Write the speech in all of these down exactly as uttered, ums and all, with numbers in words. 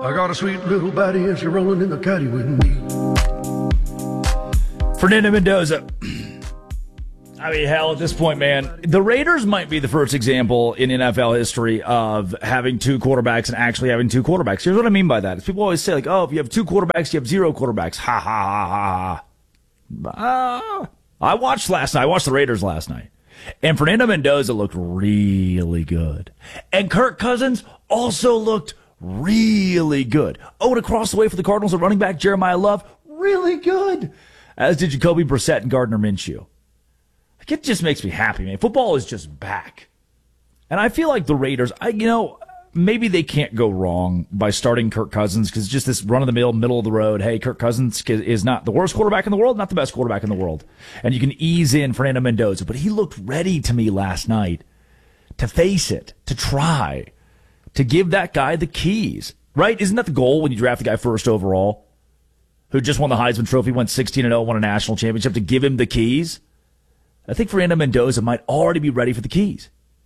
I got a sweet little baddie and she's rolling in the caddy with me. Fernando Mendoza. I mean, hell, at this point, man, the Raiders might be the first example in N F L history of having two quarterbacks and actually having two quarterbacks. Here's what I mean by that. Is people always say, like, oh, if you have two quarterbacks, you have zero quarterbacks. Ha, ha, ha, ha, ha. Uh, I watched last night. I watched the Raiders last night. And Fernando Mendoza looked really good. And Kirk Cousins also looked really good. Oh, and across the way for the Cardinals, a running back, Jeremiah Love, really good. As did Jacoby Brissett and Gardner Minshew. Like, it just makes me happy, man. Football is just back. And I feel like the Raiders, I, you know, maybe they can't go wrong by starting Kirk Cousins because just this run-of-the-mill, middle-of-the-road, hey, Kirk Cousins is not the worst quarterback in the world, not the best quarterback in the world. And you can ease in Fernando Mendoza. But he looked ready to me last night to face it, to try, to give that guy the keys. Right? Isn't that the goal when you draft the guy first overall, who just won the Heisman Trophy, went sixteen and oh, won a national championship, to give him the keys? I think Fernando Mendoza might already be ready for the keys.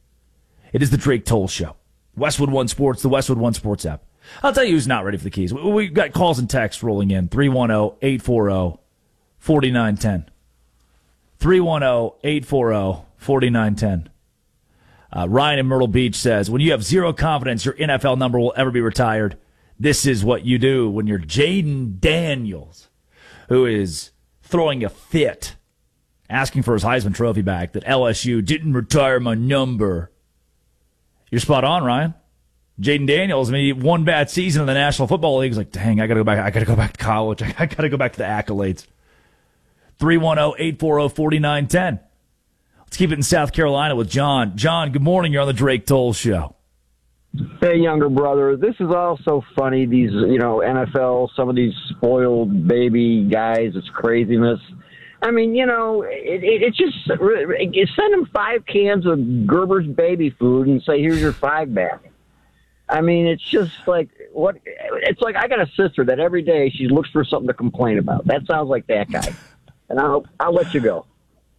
It is the Drake Toll Show. Westwood One Sports, the Westwood One Sports app. I'll tell you who's not ready for the keys. We've got calls and texts rolling in. three one zero, eight four zero, four nine one zero. three one zero, eight four zero, four nine one zero. Uh, Ryan in Myrtle Beach says, when you have zero confidence your N F L number will ever be retired, this is what you do when you're Jaden Daniels, who is throwing a fit, asking for his Heisman Trophy back, that L S U didn't retire my number. You're spot on, Ryan. Jaden Daniels, I mean, one bad season in the National Football League. He's like, dang, I gotta go back. I gotta go back to college. I gotta go back to the accolades. three one zero, eight four zero, four nine one zero. Let's keep it in South Carolina with John. John, good morning. You're on the Drake Toll Show. Hey, younger brother. This is all so funny. These, you know, N F L, some of these spoiled baby guys. It's craziness. I mean, you know, it, it, it just it, send them five cans of Gerber's baby food and say, here's your five back. I mean, it's just like what it's like. I got a sister that every day she looks for something to complain about. That sounds like that guy. And I'll I'll let you go.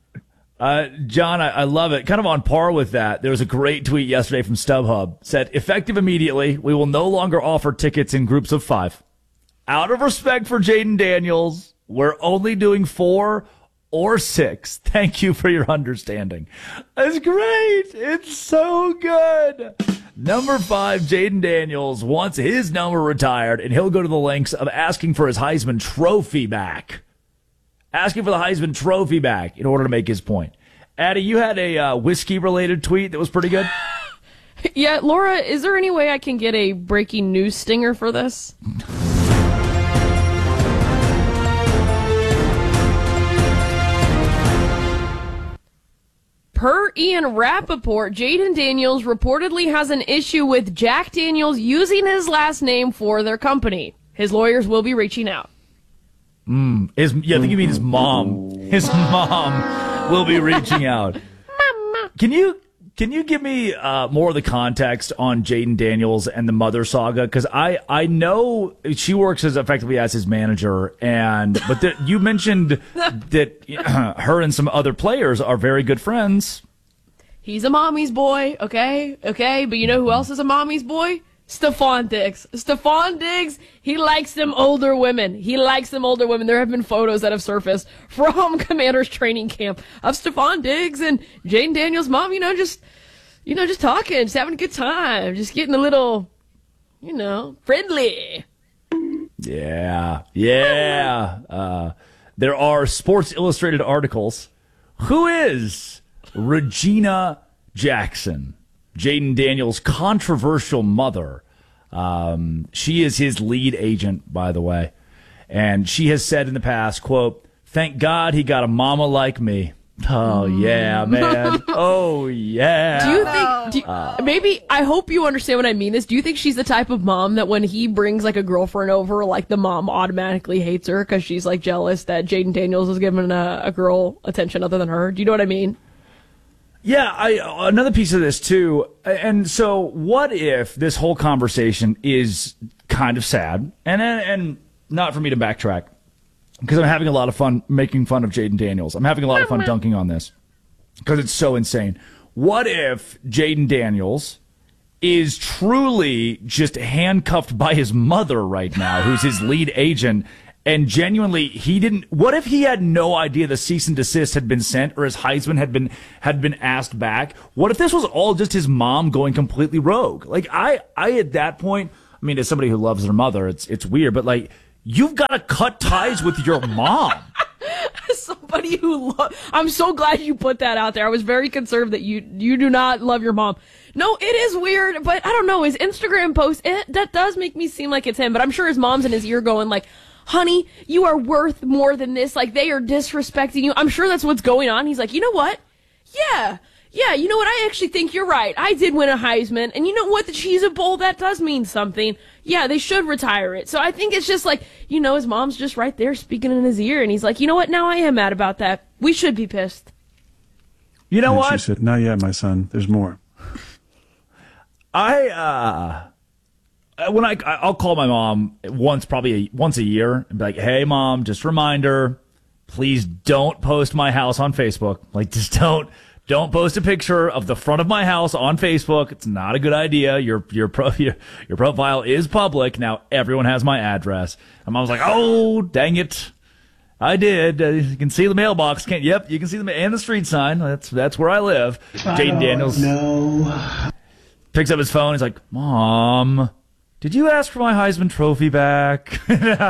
Uh, John, I, I love it. Kind of on par with that. There was a great tweet yesterday from StubHub. Said, effective immediately, we will no longer offer tickets in groups of five. Out of respect for Jaden Daniels, we're only doing four or six. Thank you for your understanding. That's great. It's so good. Number five, Jaden Daniels wants his number retired, and he'll go to the lengths of asking for his Heisman Trophy back. Asking for the Heisman Trophy back in order to make his point. Addie, you had a uh, whiskey-related tweet that was pretty good. Yeah, Laura, is there any way I can get a breaking news stinger for this? Per Ian Rappaport, Jaden Daniels reportedly has an issue with Jack Daniels using his last name for their company. His lawyers will be reaching out. Mm, his, yeah, I think you mean his mom. His mom will be reaching out. Mama. Can you can you give me uh, more of the context on Jaden Daniels and the mother saga? Because I, I know she works as effectively as his manager, and but the, you mentioned that uh, her and some other players are very good friends. He's a mommy's boy, okay, okay. But you know who else is a mommy's boy? Stephon Diggs. Stephon Diggs, he likes them older women. He likes them older women. There have been photos that have surfaced from Commander's training camp of Stephon Diggs and Jaden Daniels' mom, you know, just, you know, just talking, just having a good time, just getting a little, you know, friendly. Yeah, yeah. Uh, there are Sports Illustrated articles. Who is Regina Jackson? Jaden Daniels' controversial mother. Um, she is his lead agent, by the way. And she has said in the past, quote, thank God he got a mama like me. Oh, yeah, man. Oh, yeah. Do you think, do you, uh, maybe, I hope you understand what I mean is, do you think she's the type of mom that when he brings, like, a girlfriend over, like, the mom automatically hates her because she's, like, jealous that Jaden Daniels is giving a, a girl attention other than her? Do you know what I mean? Yeah, I, another piece of this, too. And so what if this whole conversation is kind of sad? And and not for me to backtrack, because I'm having a lot of fun making fun of Jaden Daniels. I'm having a lot of fun dunking on this because it's so insane. What if Jaden Daniels is truly just handcuffed by his mother right now, who's his lead agent. And genuinely, he didn't. What if he had no idea the cease and desist had been sent, or his Heisman had been had been asked back? What if this was all just his mom going completely rogue? Like I, I at that point, I mean, as somebody who loves their mother, it's it's weird, but like you've got to cut ties with your mom. Somebody who lo- I'm so glad you put that out there. I was very concerned that you you do not love your mom. No, it is weird, but I don't know. His Instagram post, it, that does make me seem like it's him, but I'm sure his mom's in his ear going like, honey, you are worth more than this. Like, they are disrespecting you. I'm sure that's what's going on. He's like, you know what? Yeah. Yeah, you know what? I actually think you're right. I did win a Heisman. And you know what? The Cheez-It Bowl, that does mean something. Yeah, they should retire it. So I think it's just like, you know, his mom's just right there speaking in his ear. And he's like, you know what? Now I am mad about that. We should be pissed. You know and what? She said, not yet, my son. There's more. I, uh... When I, I'll call my mom once, probably a, once a year, and be like, hey, Mom, just a reminder, please don't post my house on Facebook. Like, just don't, don't post a picture of the front of my house on Facebook. It's not a good idea. Your, your, pro, your, your profile is public. Now everyone has my address. And Mom's like, oh, dang it. I did. Uh, you can see the mailbox. Can't, yep, you can see the, and the street sign. That's, that's where I live. Jayden Daniels No. picks up his phone. He's like, Mom, did you ask for my Heisman Trophy back?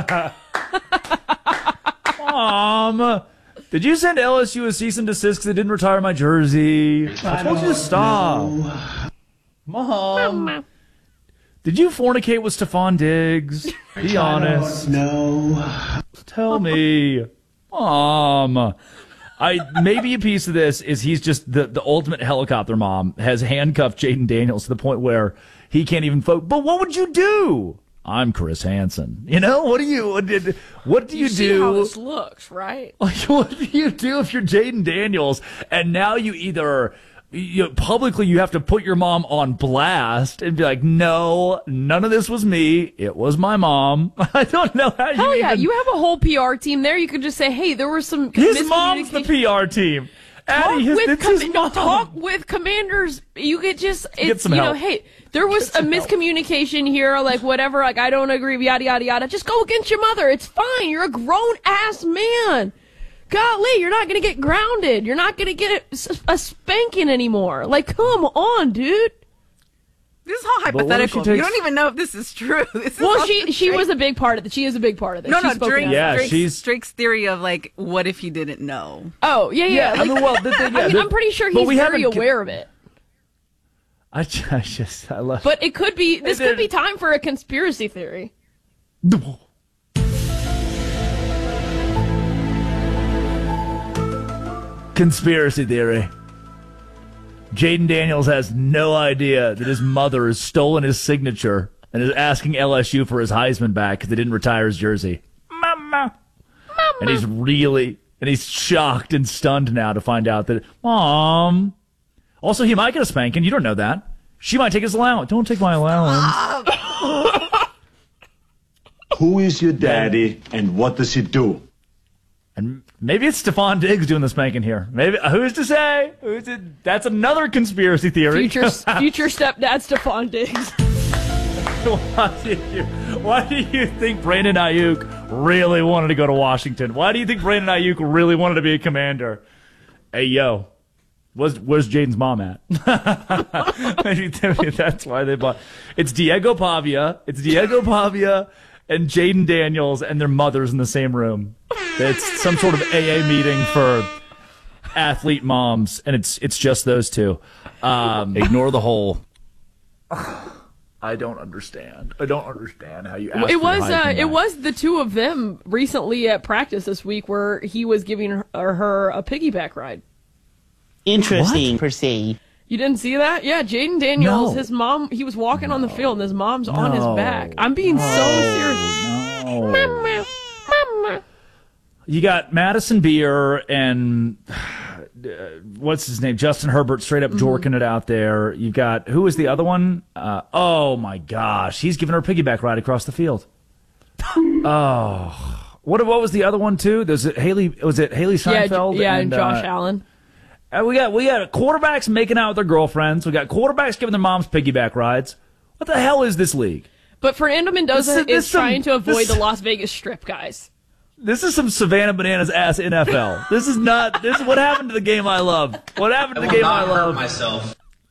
Mom, did you send L S U a cease and desist because they didn't retire my jersey? I told you to stop. know. Mom, Mama. Did you fornicate with Stephon Diggs? Be honest. No. Tell me. Mom. I maybe a piece of this is he's just the, the ultimate helicopter mom, has handcuffed Jayden Daniels to the point where he can't even focus. But what would you do? I'm Chris Hansen. You know, what do you what, did, what do you, you see do? how this looks, right? Like, what do you do if you're Jayden Daniels and now you either you know, publicly you have to put your mom on blast and be like, no, none of this was me. It was my mom. I don't know how you Hell yeah, even... you have a whole P R team there. You could just say, hey, there was some His mom's the P R team. Talk Addie, his, with, it's com- his mom. talk with commanders. You could just, it's, Get some you know, help. hey, there was a miscommunication here, like whatever, like I don't agree, yada, yada, yada. Just go against your mother. It's fine. You're a grown-ass man. Golly, you're not going to get grounded. You're not going to get a, a spanking anymore. Like, come on, dude. This is all what if she hypothetical. takes- You don't even know if this is true. This is Well, all she just she Drake. was a big part of it. She is a big part of it. No, no, She's spoken Drake, out. Yeah, Drake's, she's- Drake's theory of, like, what if he didn't know? Oh, yeah, yeah. I like- mean, well, the thing, yeah, I mean, the- I'm pretty sure but he's we very haven't- aware of it. I just, I just, I love. But it could be, this And could be then- time for a conspiracy theory. Conspiracy theory. Jayden Daniels has no idea that his mother has stolen his signature and is asking L S U for his Heisman back because they didn't retire his jersey. Mama. Mama. And he's really, and he's shocked and stunned now to find out that, Mom. Also, he might get a spanking. You don't know that. She might take his allowance. Don't take my allowance. Who is your daddy and what does he do? And maybe it's Stephon Diggs doing the spanking here. Maybe who's to say? Who's to, that's another conspiracy theory. Future future stepdad Stephon Diggs. why, do you, why do you think Brandon Ayuk really wanted to go to Washington? Why do you think Brandon Ayuk really wanted to be a commander? Hey, yo, where's, where's Jaden's mom at? maybe, maybe that's why they bought. It's Diego Pavia. It's Diego Pavia and Jayden Daniels and their mothers in the same room. It's some sort of A A meeting for athlete moms, and it's it's just those two. Um, ignore the whole. I don't understand. I don't understand how you. Ask It for was Heisman uh, it back. was the two of them recently at practice this week where he was giving her, her a piggyback ride. Interesting, per se. You didn't see that? Yeah, Jayden Daniels, No. his mom, he was walking on the field and his mom's on his No. back. I'm being so serious. No. Mama, mama. You got Madison Beer and uh, what's his name? Justin Herbert straight up jorking it out there. You've got, who was the other one? Uh, oh my gosh. He's giving her a piggyback ride across the field. oh. What, what was the other one too? There's it Haley, was it Haley Yeah, Seinfeld? yeah, and, and Josh uh, Allen. Uh, we got we got quarterbacks making out with their girlfriends. We got quarterbacks giving their moms piggyback rides. What the hell is this league? But Fernando Mendoza This is- this is trying some- to avoid this- the Las Vegas Strip, guys. This is some Savannah Bananas ass N F L. This is not. This is what happened to the game I love. What happened to the game I love? myself.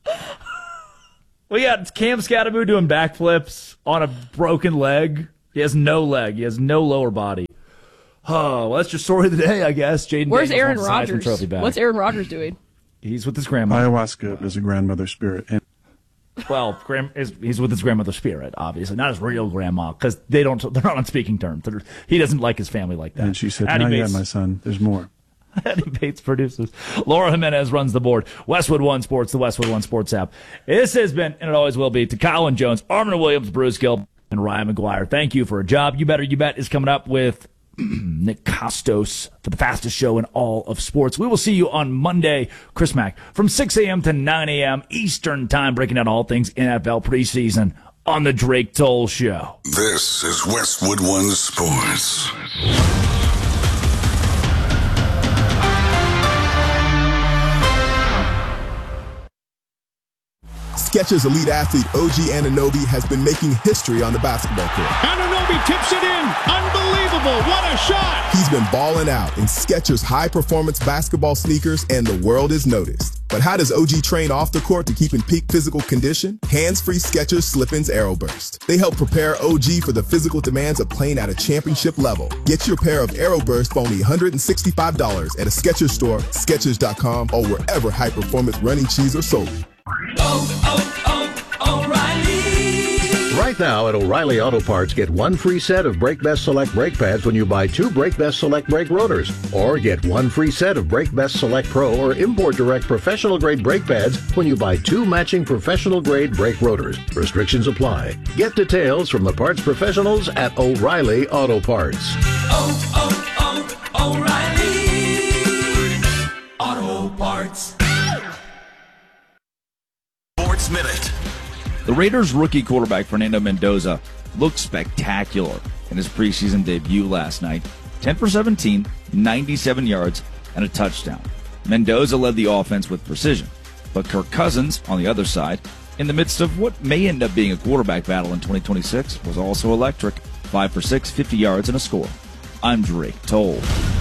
We got Cam Scattermoo doing backflips on a broken leg. He has no leg. He has no lower body. Oh, well, that's your story of the day, I guess. Jaden Where's Daniels Aaron wants the Heisman Rodgers? Trophy back. What's Aaron Rodgers doing? He's with his grandma. Ayahuasca is a grandmother spirit. And Well, grand, is- he's with his grandmother's spirit, obviously, not his real grandma, because they don't. They're not on speaking terms. They're, he doesn't like his family like that. and she said, Addie not yet, Bates- my son. There's more. Addie Bates produces. Laura Jimenez runs the board. Westwood One Sports, the Westwood One Sports app. This has been, and it always will be, to Colin Jones, Armin Williams, Bruce Gill, and Ryan McGuire. Thank you for a job. You Better You Bet is coming up with Nick Costos for the fastest show in all of sports. We will see you on Monday, Chris Mack, from six a.m. to nine a.m. Eastern Time, breaking down all things N F L preseason on the Drake Toll Show. This is Westwood One Sports. Skechers elite athlete O G Anunoby has been making history on the basketball court. Anunoby tips it in. Unbelievable. What a shot. He's been balling out in Skechers high-performance basketball sneakers, and the world is noticed. But how does O G train off the court to keep in peak physical condition? Hands-free Skechers Slip-ins Aeroburst. They help prepare O G for the physical demands of playing at a championship level. Get your pair of Aeroburst for only one hundred sixty-five dollars at a Skechers store, Skechers dot com, or wherever high-performance running shoes are sold. Oh, oh, oh, O'Reilly. Right now at O'Reilly Auto Parts, get one free set of Brake Best Select brake pads when you buy two Brake Best Select brake rotors. Or get one free set of Brake Best Select Pro or Import Direct professional grade brake pads when you buy two matching professional grade brake rotors. Restrictions apply. Get details from the parts professionals at O'Reilly Auto Parts. Oh, oh, oh, O'Reilly. Auto Parts. Sports Minute. The Raiders' rookie quarterback, Fernando Mendoza, looked spectacular in his preseason debut last night. ten for seventeen, ninety-seven yards, and a touchdown. Mendoza led the offense with precision. But Kirk Cousins, on the other side, in the midst of what may end up being a quarterback battle in twenty twenty-six, was also electric. five for six, fifty yards, and a score. I'm Drake Toll.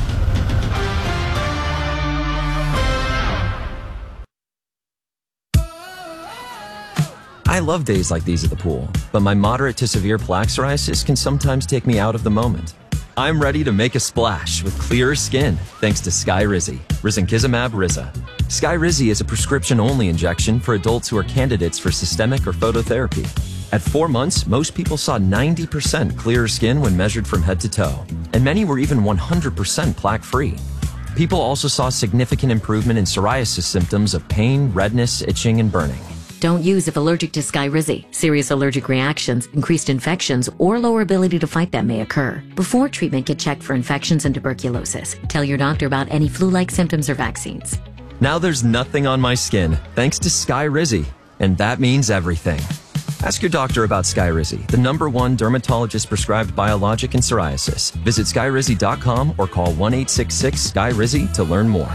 I love days like these at the pool, but my moderate to severe plaque psoriasis can sometimes take me out of the moment. I'm ready to make a splash with clearer skin thanks to Skyrizi, Risankizumab Riza. Skyrizi is a prescription-only injection for adults who are candidates for systemic or phototherapy. At four months, most people saw ninety percent clearer skin when measured from head to toe, and many were even one hundred percent plaque-free. People also saw significant improvement in psoriasis symptoms of pain, redness, itching, and burning. Don't use if allergic to Skyrizi. Serious allergic reactions, increased infections, or lower ability to fight them may occur. Before treatment, get checked for infections and tuberculosis. Tell your doctor about any flu-like symptoms or vaccines. Now there's nothing on my skin thanks to Skyrizi, and that means everything. Ask your doctor about Skyrizi, the number one dermatologist-prescribed biologic in psoriasis. Visit Skyrizi dot com or call one eight six six, S K Y R I Z I to learn more.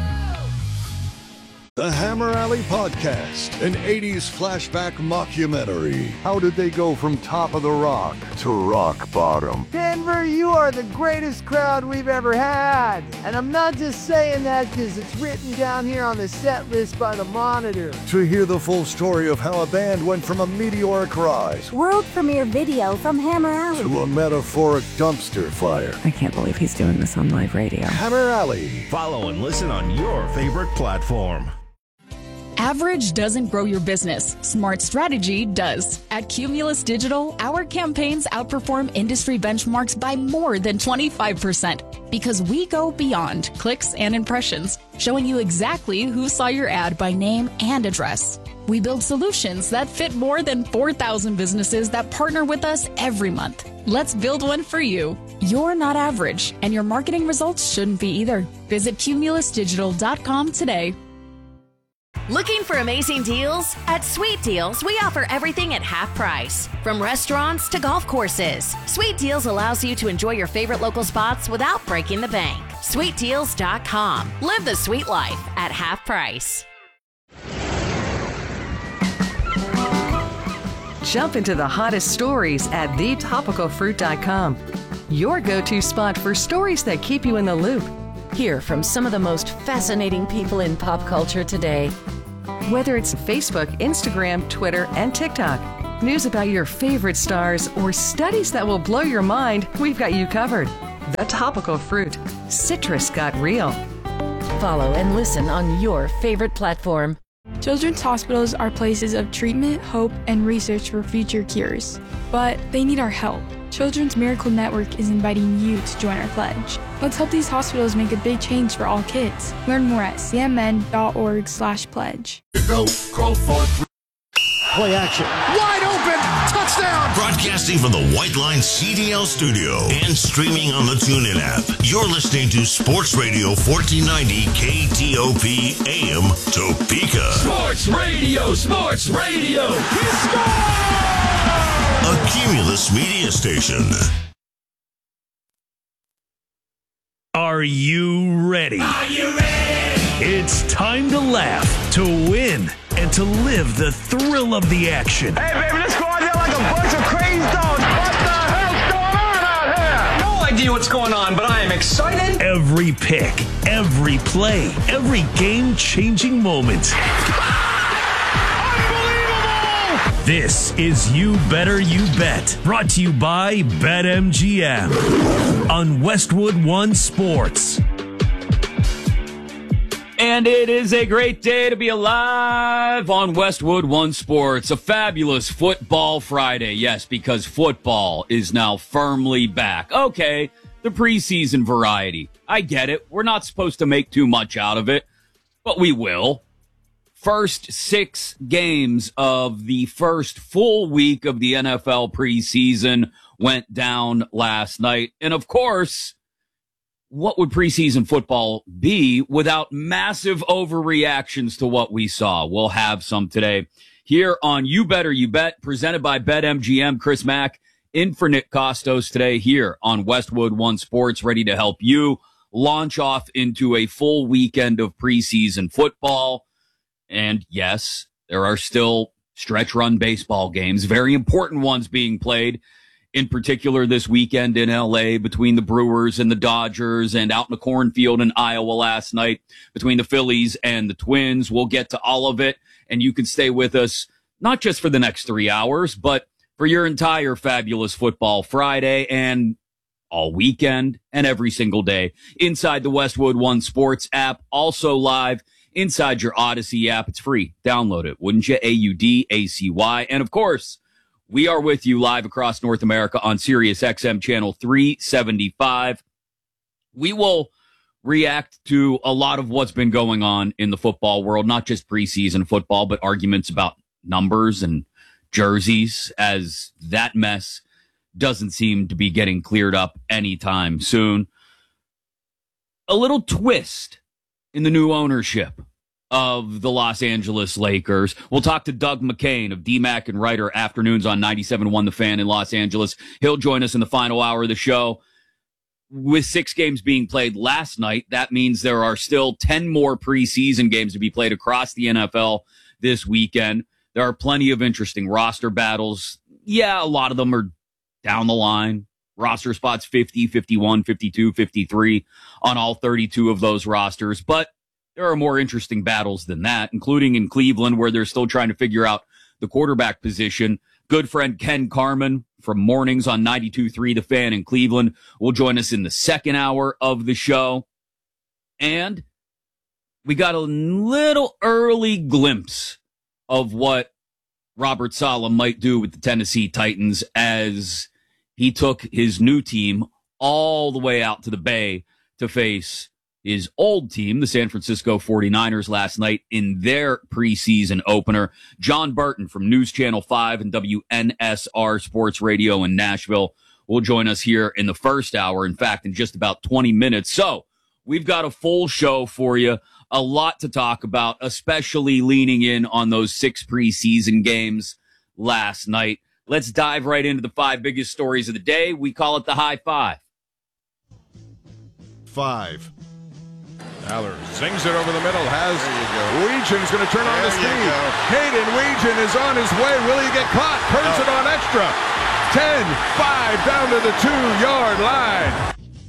The Hammer Alley Podcast, an eighties flashback mockumentary. How did they go from top of the rock to rock bottom? Denver, you are the greatest crowd we've ever had. And I'm not just saying that because it's written down here on the set list by the Monitor. To hear the full story of how a band went from a meteoric rise World premiere video from Hammer Alley to a metaphoric dumpster fire. I can't believe he's doing this on live radio. Hammer Alley. Follow and listen on your favorite platform. Average doesn't grow your business. Smart strategy does. At Cumulus Digital, our campaigns outperform industry benchmarks by more than twenty-five percent because we go beyond clicks and impressions, showing you exactly who saw your ad by name and address. We build solutions that fit more than four thousand businesses that partner with us every month. Let's build one for you. You're not average, and your marketing results shouldn't be either. Visit cumulus digital dot com today. Looking for amazing deals? At Sweet Deals, we offer everything at half price. From restaurants to golf courses, Sweet Deals allows you to enjoy your favorite local spots without breaking the bank. sweet deals dot com. Live the sweet life at half price. Jump into the hottest stories at the topical fruit dot com. Your go-to spot for stories that keep you in the loop. Hear from some of the most fascinating people in pop culture today. Whether it's Facebook, Instagram, Twitter, and TikTok, news about your favorite stars, or studies that will blow your mind, we've got you covered. The Topical Fruit. Citrus got real. Follow and listen on your favorite platform. Children's hospitals are places of treatment, hope, and research for future cures. But they need our help. Children's Miracle Network is inviting you to join our pledge. Let's help these hospitals make a big change for all kids. Learn more at c m n dot org slash pledge. Go, go for Play action. Wide open. Touchdown. Broadcasting from the White Line C D L studio and streaming on the TuneIn app. You're listening to Sports Radio fourteen ninety K T O P A M Topeka. Sports Radio, Sports Radio. He scored! A Cumulus media station. Are you ready? Are you ready? It's time to laugh, to win, and to live the thrill of the action. Hey, baby, let's go out there like a bunch of crazy dogs. What the hell's going on out here? No idea what's going on, but I am excited. Every pick, every play, every game-changing moment. This is You Better You Bet, brought to you by BetMGM on Westwood One Sports. And it is a great day to be alive on Westwood One Sports. A fabulous football Friday. Yes, because football is now firmly back. Okay, the preseason variety. I get it. We're not supposed to make too much out of it, but we will. First six games of the first full week of the N F L preseason went down last night. And of course, what would preseason football be without massive overreactions to what we saw? We'll have some today here on You Better You Bet, presented by BetMGM. Chris Mack in for Nick Costos today here on Westwood One Sports, ready to help you launch off into a full weekend of preseason football. And yes, there are still stretch run baseball games, very important ones being played, in particular this weekend in L A between the Brewers and the Dodgers, and out in the cornfield in Iowa last night between the Phillies and the Twins. We'll get to all of it, and you can stay with us not just for the next three hours, but for your entire fabulous football Friday and all weekend and every single day inside the Westwood One Sports app, also live inside your Odyssey app. It's free. Download it, wouldn't you? A U D A C Y. And of course, we are with you live across North America on Sirius X M channel three seventy-five. We will react to a lot of what's been going on in the football world, not just preseason football, but arguments about numbers and jerseys, as that mess doesn't seem to be getting cleared up anytime soon. A little twist in the new ownership of the Los Angeles Lakers. We'll talk to Doug McCain of D MAC and Writer Afternoons on ninety-seven point one The Fan in Los Angeles. He'll join us in the final hour of the show. With six games being played last night, that means there are still ten more preseason games to be played across the N F L this weekend. There are plenty of interesting roster battles. Yeah, a lot of them are down the line. Roster spots fifty, fifty-one, fifty-two, fifty-three on all thirty-two of those rosters. But there are more interesting battles than that, including in Cleveland, where they're still trying to figure out the quarterback position. Good friend Ken Carman from Mornings on ninety-two point three The Fan in Cleveland will join us in the second hour of the show. And we got a little early glimpse of what Robert Saleh might do with the Tennessee Titans as he took his new team all the way out to the Bay to face his old team, the San Francisco forty-niners, last night in their preseason opener. John Burton from News Channel five and W N S R Sports Radio in Nashville will join us here in the first hour. In fact, in just about twenty minutes. So we've got a full show for you, a lot to talk about, especially leaning in on those six preseason games last night. Let's dive right into the five biggest stories of the day. We call it the High Five. five. Aller zings it over the middle. Has Weegen's going to turn on the speed. Hayden Weegen is on his way. Will he get caught? Turns it on extra. ten five down to the two-yard line.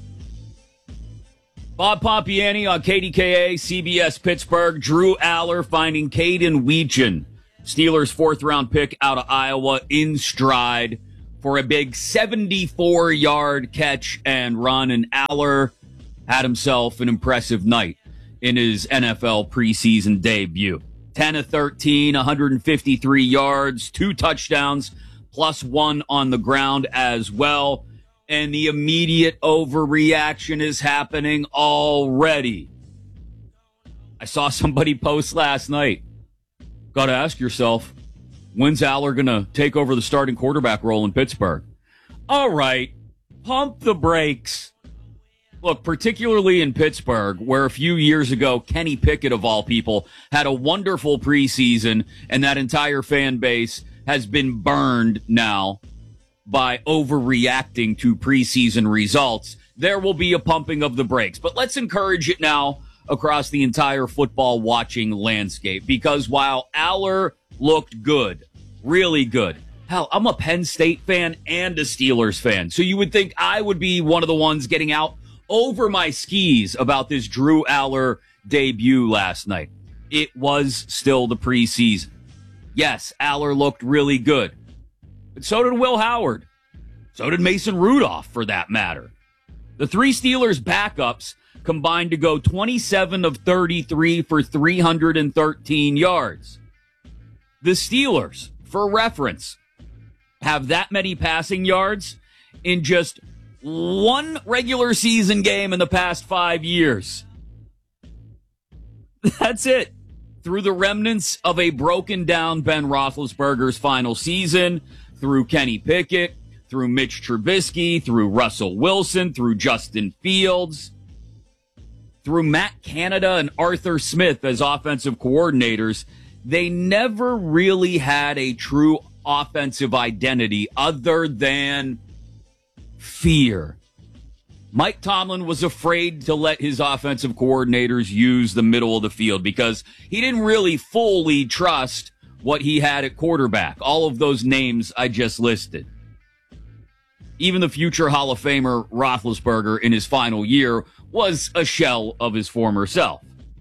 Bob Pompiani on K D K A, C B S Pittsburgh. Drew Aller finding Caden Weegen, Steelers' fourth-round pick out of Iowa, in stride for a big seventy-four-yard catch and run. And Aller had himself an impressive night in his N F L preseason debut. ten of thirteen, one hundred fifty-three yards, two touchdowns, plus one on the ground as well. And the immediate overreaction is happening already. I saw somebody post last night. Got to ask yourself, when's Aller going to take over the starting quarterback role in Pittsburgh? All right, pump the brakes. Look, particularly in Pittsburgh, where a few years ago, Kenny Pickett, of all people, had a wonderful preseason, and that entire fan base has been burned now by overreacting to preseason results. There will be a pumping of the brakes. But let's encourage it now across the entire football watching landscape, because while Aller looked good, really good, hell, I'm a Penn State fan and a Steelers fan, so you would think I would be one of the ones getting out over my skis about this Drew Aller debut last night. It was still the preseason. Yes, Aller looked really good. But so did Will Howard. So did Mason Rudolph, for that matter. The three Steelers backups combined to go twenty-seven of thirty-three for three hundred thirteen yards. The Steelers, for reference, have that many passing yards in just one regular season game in the past five years. That's it. Through the remnants of a broken down Ben Roethlisberger's final season, through Kenny Pickett, through Mitch Trubisky, through Russell Wilson, through Justin Fields, through Matt Canada and Arthur Smith as offensive coordinators, they never really had a true offensive identity other than fear. Mike Tomlin was afraid to let his offensive coordinators use the middle of the field because he didn't really fully trust what he had at quarterback. All of those names I just listed. Even the future Hall of Famer Roethlisberger in his final year was a shell of his former self.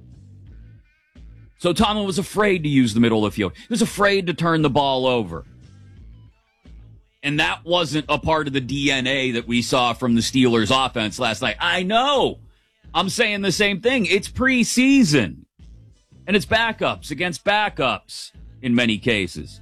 So Tomlin was afraid to use the middle of the field. He was afraid to turn the ball over. And that wasn't a part of the D N A that we saw from the Steelers offense last night. I know. I'm saying the same thing. It's preseason. And it's backups against backups in many cases.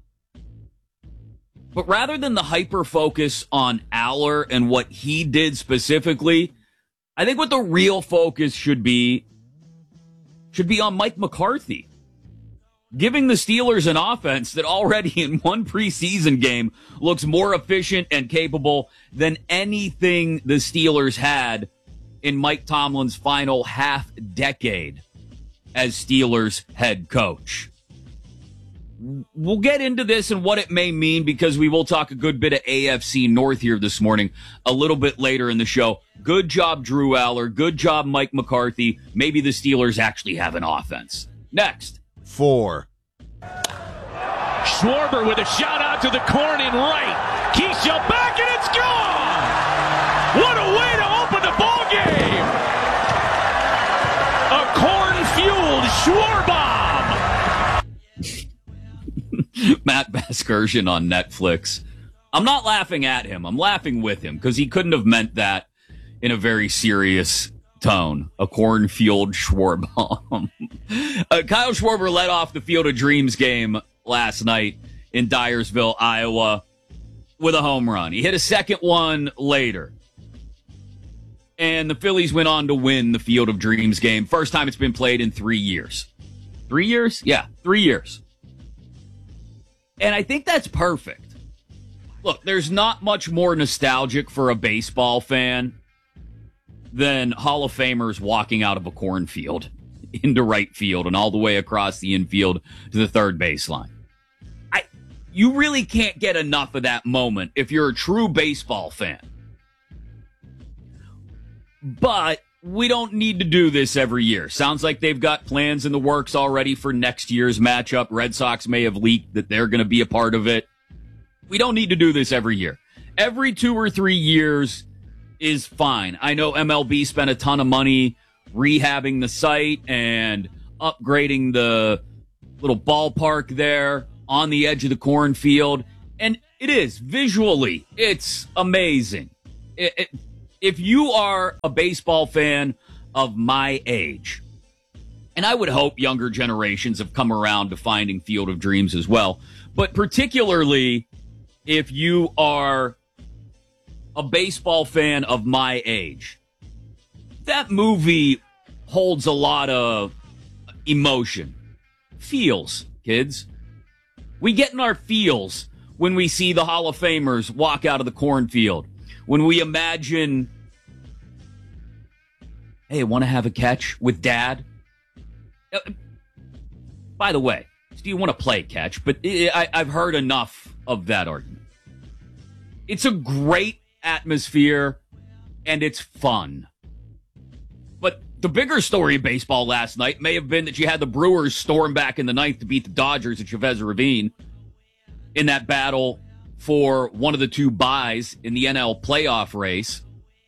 But rather than the hyper-focus on Aller and what he did specifically, I think what the real focus should be should be on Mike McCarthy. Giving the Steelers an offense that already in one preseason game looks more efficient and capable than anything the Steelers had in Mike Tomlin's final half decade as Steelers head coach. We'll get into this and what it may mean because we will talk a good bit of A F C North here this morning a little bit later in the show. Good job, Drew Aller. Good job, Mike McCarthy. Maybe the Steelers actually have an offense. Next. Four. Schwarber with a shout out to the corn in right. Keisha back and it's gone. What a way to open the ball game. A corn-fueled Schwarbomb. Matt Vasgersian on Netflix. I'm not laughing at him. I'm laughing with him because he couldn't have meant that in a very serious tone. A corn-fueled Schwarbomb. uh, Kyle Schwarber led off the Field of Dreams game last night in Dyersville, Iowa, with a home run. He hit a second one later. And the Phillies went on to win the Field of Dreams game. First time it's been played in three years. Three years? Yeah, three years. And I think that's perfect. Look, there's not much more nostalgic for a baseball fan than Hall of Famers walking out of a cornfield into right field and all the way across the infield to the third baseline. I, you really can't get enough of that moment if you're a true baseball fan. But we don't need to do this every year. Sounds like they've got plans in the works already for next year's matchup. Red Sox may have leaked that they're going to be a part of it. We don't need to do this every year. Every two or three years is fine. I know M L B spent a ton of money rehabbing the site and upgrading the little ballpark there on the edge of the cornfield. And it is, visually, it's amazing. It, it, if you are a baseball fan of my age, and I would hope younger generations have come around to finding Field of Dreams as well, but particularly if you are a baseball fan of my age, that movie holds a lot of emotion. Feels, kids. We get in our feels when we see the Hall of Famers walk out of the cornfield. When we imagine, hey, want to have a catch with Dad? Uh, by the way, do you want to play catch? But I, I've heard enough of that argument. It's a great atmosphere, and it's fun. But the bigger story of baseball last night may have been that you had the Brewers storm back in the ninth to beat the Dodgers at Chavez Ravine in that battle for one of the two byes in the N L playoff race.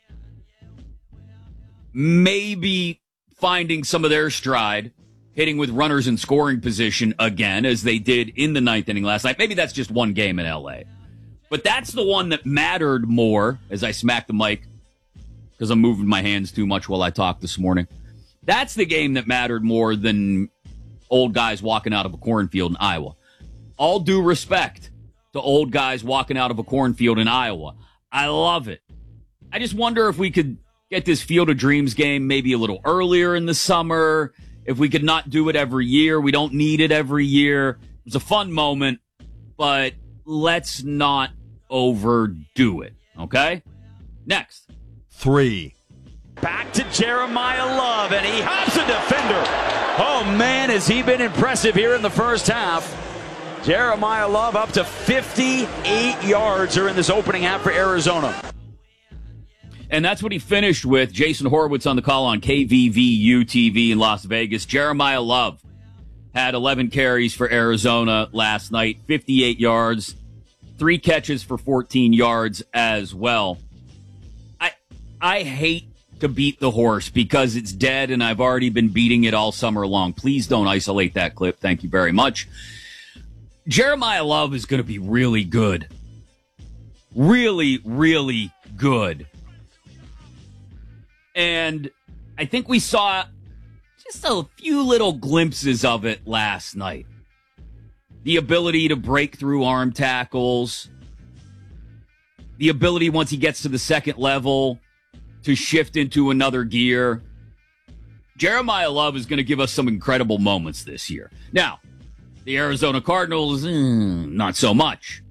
Maybe finding some of their stride, hitting with runners in scoring position again, as they did in the ninth inning last night. Maybe that's just one game in L A. But that's the one that mattered more, as I smack the mic, because I'm moving my hands too much while I talk this morning. That's the game that mattered more than old guys walking out of a cornfield in Iowa. All due respect to old guys walking out of a cornfield in Iowa. I love it. I just wonder if we could get this Field of Dreams game maybe a little earlier in the summer, if we could not do it every year. We don't need it every year. It's a fun moment, but let's not overdo it, okay? Next. Three. Back to Jeremiah Love, and he hops a defender. Oh, man, has he been impressive here in the first half. Jeremiah Love up to fifty-eight yards here in this opening half for Arizona. And that's what he finished with. Jason Horowitz on the call on K V V U T V in Las Vegas. Jeremiah Love had eleven carries for Arizona last night, fifty-eight yards, three catches for fourteen yards as well. I I hate to beat the horse because it's dead and I've already been beating it all summer long. Please don't isolate that clip. Thank you very much. Jeremiah Love is going to be really good. Really, really good. And I think we saw just a few little glimpses of it last night. The ability to break through arm tackles. The ability, once he gets to the second level, to shift into another gear. Jeremiah Love is going to give us some incredible moments this year. Now, the Arizona Cardinals, mm, not so much.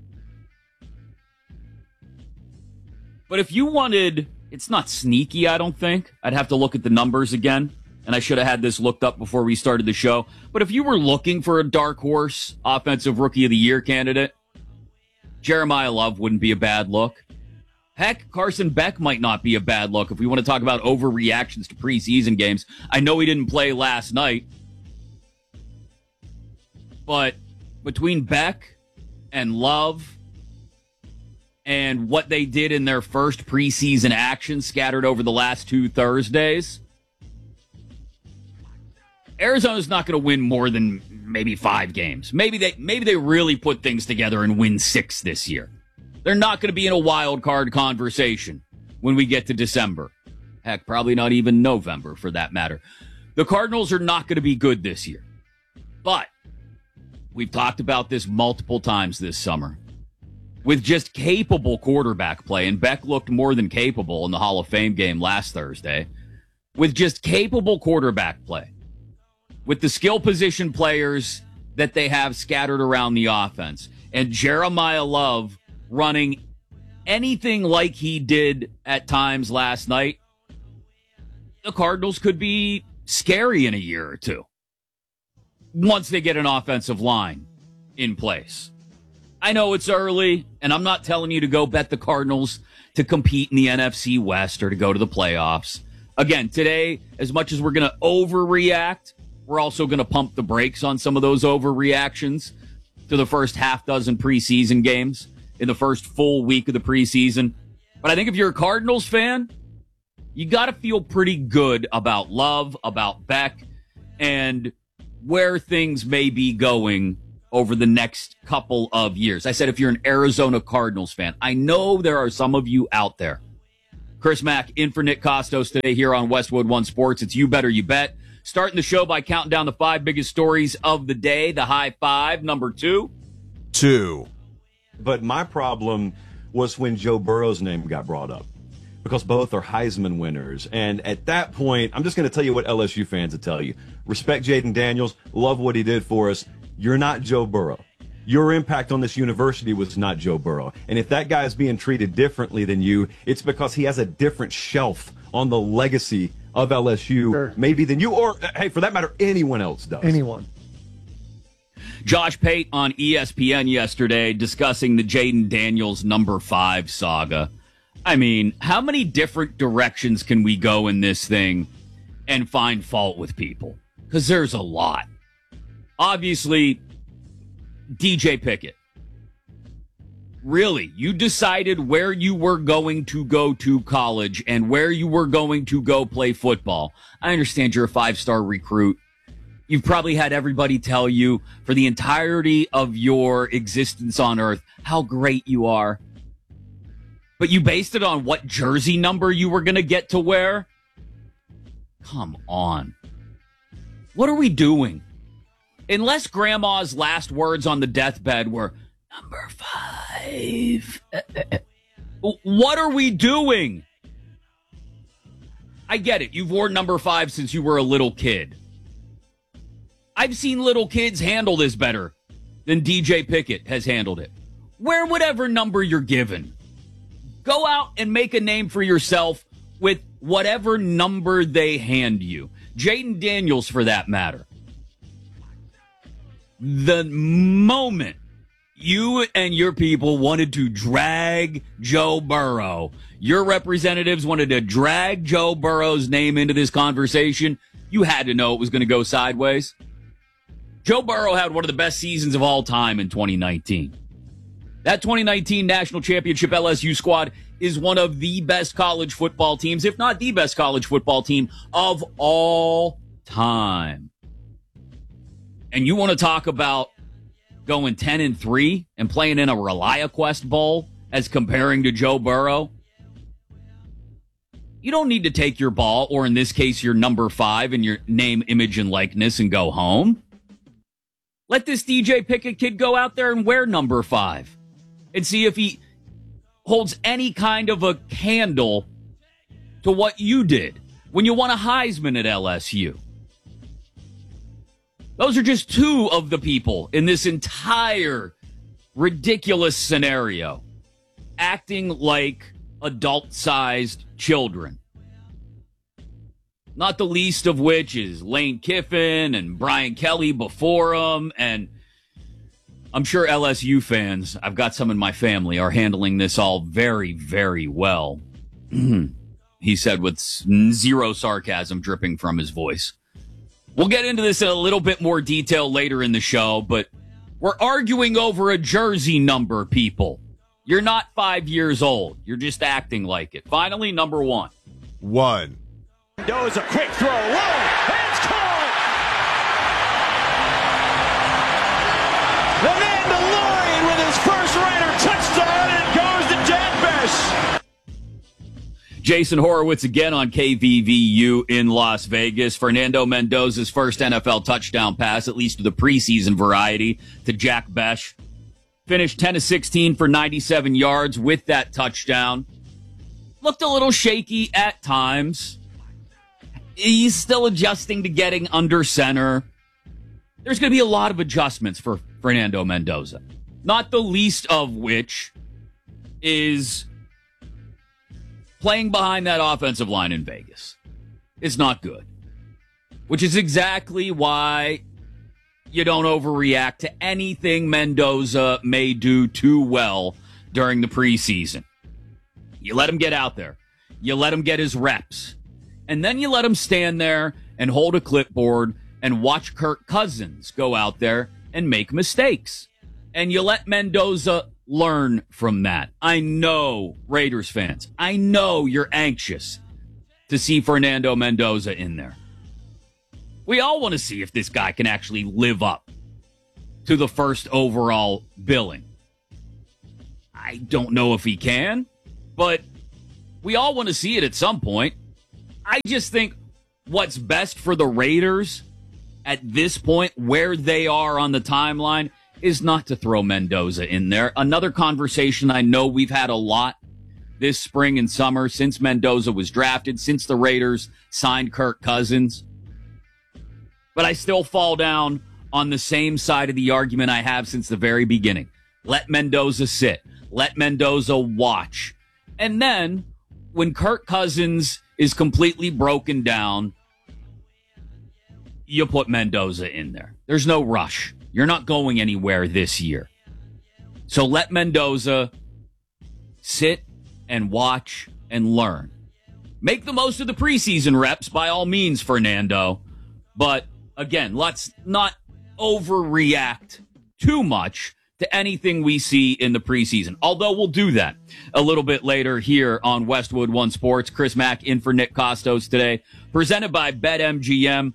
But if you wanted, it's not sneaky, I don't think. I'd have to look at the numbers again, and I should have had this looked up before we started the show. But if you were looking for a dark horse offensive rookie of the year candidate, Jeremiah Love wouldn't be a bad look. Heck, Carson Beck might not be a bad look if we want to talk about overreactions to preseason games. I know he didn't play last night, but between Beck and Love and what they did in their first preseason action scattered over the last two Thursdays, Arizona's not going to win more than maybe five games. Maybe they maybe they really put things together and win six this year. They're not going to be in a wild card conversation when we get to December. Heck, probably not even November for that matter. The Cardinals are not going to be good this year. But we've talked about this multiple times this summer. With just capable quarterback play, and Beck looked more than capable in the Hall of Fame game last Thursday, with just capable quarterback play, with the skill position players that they have scattered around the offense, and Jeremiah Love running anything like he did at times last night, the Cardinals could be scary in a year or two once they get an offensive line in place. I know it's early, and I'm not telling you to go bet the Cardinals to compete in the N F C West or to go to the playoffs. Again, today, as much as we're going to overreact, we're also going to pump the brakes on some of those overreactions to the first half dozen preseason games in the first full week of the preseason. But I think if you're a Cardinals fan, you got to feel pretty good about Love, about Beck, and where things may be going over the next couple of years. I said if you're an Arizona Cardinals fan, I know there are some of you out there. Chris Mack in for Nick Costos today here on Westwood One Sports. It's You Better You Bet. Starting the show by counting down the five biggest stories of the day. The high five, number two. Two. But my problem was when Joe Burrow's name got brought up, because both are Heisman winners. And at that point, I'm just going to tell you what L S U fans will tell you. Respect Jaden Daniels. Love what he did for us. You're not Joe Burrow. Your impact on this university was not Joe Burrow. And if that guy is being treated differently than you, it's because he has a different shelf on the legacy of L S U, sure, maybe than you, or, hey, for that matter, anyone else does. Anyone. Josh Pate on E S P N yesterday discussing the Jaden Daniels number five saga. I mean, how many different directions can we go in this thing and find fault with people? Because there's a lot. Obviously, D J Pickett. Really, you decided where you were going to go to college and where you were going to go play football. I understand you're a five-star recruit. You've probably had everybody tell you for the entirety of your existence on earth how great you are. But you based it on what jersey number you were going to get to wear? Come on. What are we doing? Unless grandma's last words on the deathbed were, number five. What are we doing? I get it. You've worn number five since you were a little kid. I've seen little kids handle this better than D J Pickett has handled it. Wear whatever number you're given. Go out and make a name for yourself with whatever number they hand you. Jaden Daniels, for that matter. The moment you and your people wanted to drag Joe Burrow, your representatives wanted to drag Joe Burrow's name into this conversation, you had to know it was going to go sideways. Joe Burrow had one of the best seasons of all time in twenty nineteen. That twenty nineteen National Championship L S U squad is one of the best college football teams, if not the best college football team of all time. And you want to talk about going ten and three and playing in a ReliaQuest Bowl as comparing to Joe Burrow? You don't need to take your ball, or in this case, your number five and your name, image, and likeness and go home. Let this D J Pickett kid go out there and wear number five and see if he holds any kind of a candle to what you did when you won a Heisman at L S U. Those are just two of the people in this entire ridiculous scenario acting like adult-sized children. Not the least of which is Lane Kiffin and Brian Kelly before him. And I'm sure L S U fans, I've got some in my family, are handling this all very, very well. He said with zero sarcasm dripping from his voice. We'll get into this in a little bit more detail later in the show, but we're arguing over a jersey number, people. You're not five years old. You're just acting like it. Finally, number one. One. Does a quick throw. Whoa! And it's caught! The Mandalorian with his first Raider touchdown, and goes to Jack Bech. Jason Horowitz again on K V V U in Las Vegas. Fernando Mendoza's first N F L touchdown pass, at least to the preseason variety, to Jack Bech. Finished ten of sixteen for ninety-seven yards with that touchdown. Looked a little shaky at times. He's still adjusting to getting under center. There's going to be a lot of adjustments for Fernando Mendoza. Not the least of which is playing behind that offensive line in Vegas. It's not good. Which is exactly why you don't overreact to anything Mendoza may do too well during the preseason. You let him get out there. You let him get his reps. And then you let him stand there and hold a clipboard and watch Kirk Cousins go out there and make mistakes. And you let Mendoza learn from that. I know, Raiders fans, I know you're anxious to see Fernando Mendoza in there. We all want to see if this guy can actually live up to the first overall billing. I don't know if he can, but we all want to see it at some point. I just think what's best for the Raiders at this point, where they are on the timeline, is not to throw Mendoza in there. Another conversation I know we've had a lot this spring and summer since Mendoza was drafted, since the Raiders signed Kirk Cousins. But I still fall down on the same side of the argument I have since the very beginning. Let Mendoza sit. Let Mendoza watch. And then, when Kirk Cousins is completely broken down, you put Mendoza in there. There's no rush. You're not going anywhere this year. So let Mendoza sit and watch and learn. Make the most of the preseason reps, by all means, Fernando. But, again, let's not overreact too much to anything we see in the preseason. Although we'll do that a little bit later here on Westwood One Sports. Chris Mack in for Nick Costos today. Presented by BetMGM.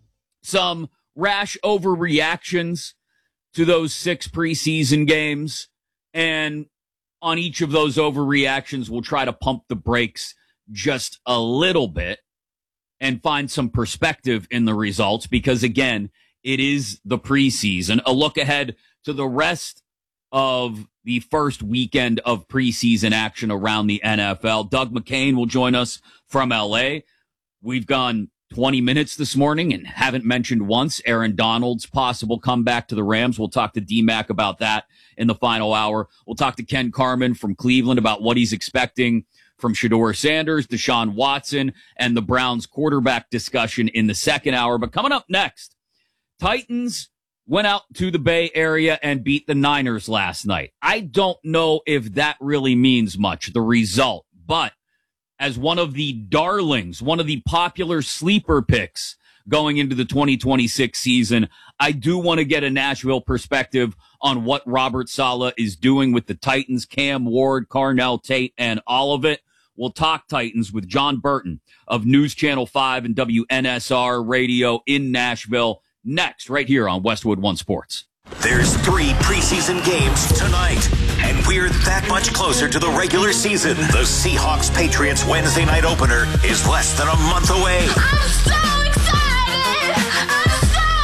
Some rash overreactions to those six preseason games. And on each of those overreactions, we'll try to pump the brakes just a little bit and find some perspective in the results. Because, again, it is the preseason. A look ahead to the rest of the first weekend of preseason action around the N F L. Doug McCain will join us from L A. We've gone twenty minutes this morning and haven't mentioned once Aaron Donald's possible comeback to the Rams. We'll talk to D-Mac about that in the final hour. We'll talk to Ken Carman from Cleveland about what he's expecting from Shedeur Sanders, Deshaun Watson, and the Browns quarterback discussion in the second hour. But coming up next, Titans went out to the Bay Area and beat the Niners last night. I don't know if that really means much, the result, but as one of the darlings, one of the popular sleeper picks going into the twenty twenty-six season, I do want to get a Nashville perspective on what Robert Saleh is doing with the Titans, Cam Ward, Carnell Tate, and all of it. We'll talk Titans with John Burton of News Channel five and W N S R Radio in Nashville next, right here on Westwood One Sports. There's three preseason games tonight, and we're that much closer to the regular season. The Seahawks-Patriots Wednesday night opener is less than a month away. I'm so excited! I'm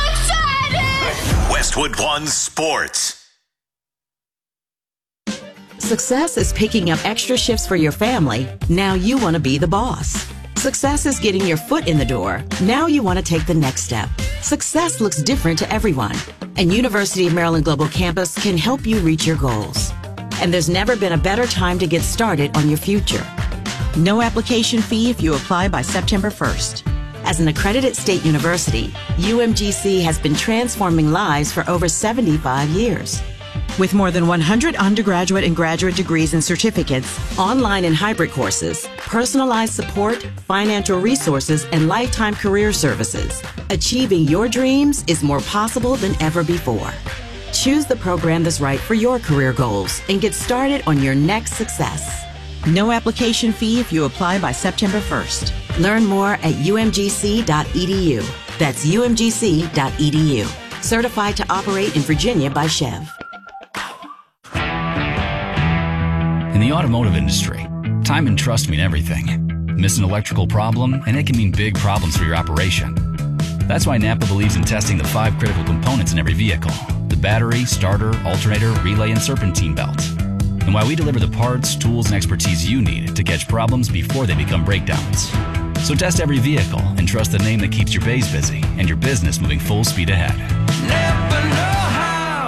so excited! Westwood One Sports. Success is picking up extra shifts for your family. Now you want to be the boss. Success is getting your foot in the door. Now you want to take the next step. Success looks different to everyone, and University of Maryland Global Campus can help you reach your goals. And there's never been a better time to get started on your future. No application fee if you apply by September first. As an accredited state university, U M G C has been transforming lives for over seventy-five years. With more than one hundred undergraduate and graduate degrees and certificates, online and hybrid courses, personalized support, financial resources, and lifetime career services, achieving your dreams is more possible than ever before. Choose the program that's right for your career goals and get started on your next success. No application fee if you apply by September first. Learn more at U M G C dot E D U. That's U M G C dot E D U. Certified to operate in Virginia by Chev. In the automotive industry, time and trust mean everything. Miss an electrical problem, and it can mean big problems for your operation. That's why Napa believes in testing the five critical components in every vehicle: the battery, starter, alternator, relay, and serpentine belt. And why we deliver the parts, tools, and expertise you need to catch problems before they become breakdowns. So test every vehicle and trust the name that keeps your bays busy and your business moving full speed ahead. Napa know-how.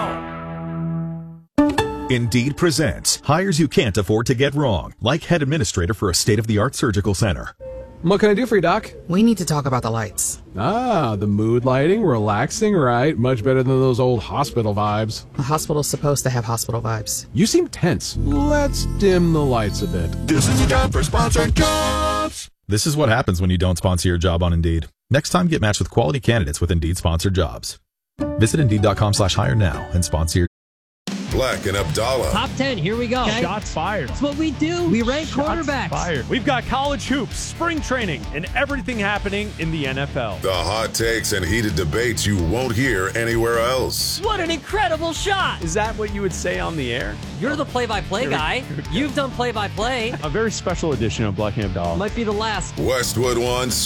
Indeed presents hires you can't afford to get wrong, like head administrator for a state-of-the-art surgical center. What can I do for you, Doc? We need to talk about the lights. Ah, the mood lighting, relaxing, right? Much better than those old hospital vibes. A hospital's supposed to have hospital vibes. You seem tense. Let's dim the lights a bit. This is your time for sponsored jobs. This is what happens when you don't sponsor your job on Indeed. Next time, get matched with quality candidates with Indeed sponsored jobs. Visit Indeed.com slash hire now and sponsor your Black and Abdallah. Top ten, here we go. Okay. Shots fired. That's what we do. We rank Shots quarterbacks. Fired. We've got college hoops, spring training, and everything happening in the N F L. The hot takes and heated debates you won't hear anywhere else. What an incredible shot. Is that what you would say on the air? You're the play-by-play guy. You've done play-by-play. A very special edition of Black and Abdallah. Might be the last. Westwood One